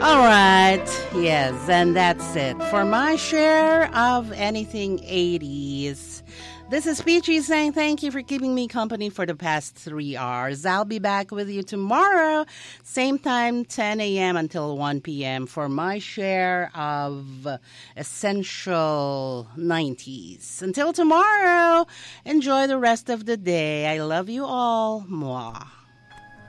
All right, yes, and that's it for my share of anything 80s. This is Peachy saying thank you for keeping me company for the past 3 hours. I'll be back with you tomorrow, same time, 10 a.m. until 1 p.m. for my share of essential 90s. Until tomorrow, enjoy the rest of the day. I love you all. Mwah.